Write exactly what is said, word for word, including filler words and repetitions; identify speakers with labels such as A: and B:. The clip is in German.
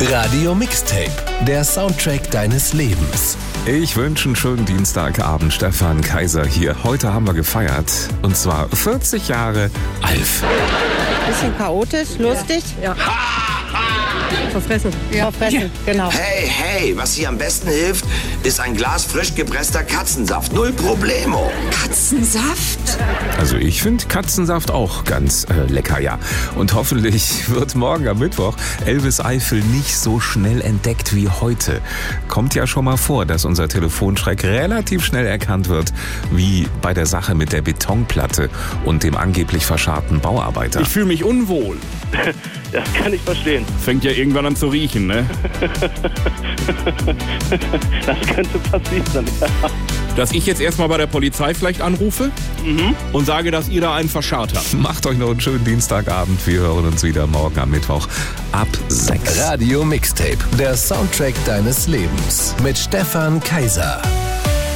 A: Radio Mixtape, der Soundtrack deines Lebens.
B: Ich wünsche einen schönen Dienstagabend. Stefan Kaiser hier. Heute haben wir gefeiert. Und zwar vierzig Jahre Alf.
C: Bisschen chaotisch, lustig.
D: Ja. Verfressen.
C: Ja. Verfressen, genau.
E: Hey, hey, was hier am besten hilft, ist ein Glas frisch gepresster Katzensaft. Null Problemo.
F: Katzensaft?
B: Also ich finde Katzensaft auch ganz äh, lecker, ja. Und hoffentlich wird morgen am Mittwoch Elvis Eifel nicht so schnell entdeckt wie heute. Kommt ja schon mal vor, dass unser Telefonschreck relativ schnell erkannt wird, wie bei der Sache mit der Betonplatte und dem angeblich verscharrten Bauarbeiter.
G: Ich fühle mich unwohl.
H: Das kann ich verstehen.
G: Fängt ja irgendwann an zu riechen, ne?
H: Das könnte passieren, ja.
G: Dass ich jetzt erstmal bei der Polizei vielleicht anrufe
H: Mhm.
G: und sage, dass ihr da einen verscharrt habt.
B: Macht euch noch einen schönen Dienstagabend. Wir hören uns wieder morgen am Mittwoch ab sechs.
A: Radio Mixtape, der Soundtrack deines Lebens. Mit Stefan Kaiser.